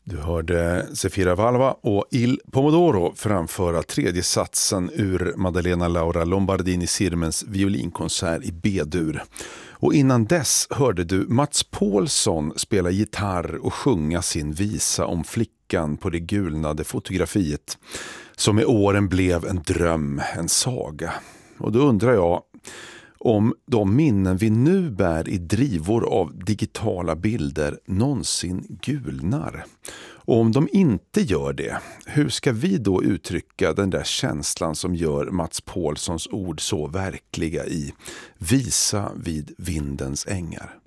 Du hörde Sefira Valva och Il Pomodoro framföra tredje satsen ur Maddalena Laura Lombardini-Sirmens violinkonsert i B-dur. Och innan dess hörde du Mats Paulsson spela gitarr och sjunga sin visa om flickan på det gulnade fotografiet som i åren blev en dröm, en saga. Och då undrar jag om de minnen vi nu bär i drivor av digitala bilder någonsin gulnar. Och om de inte gör det, hur ska vi då uttrycka den där känslan som gör Mats Paulssons ord så verkliga i Visa vid vindens ängar?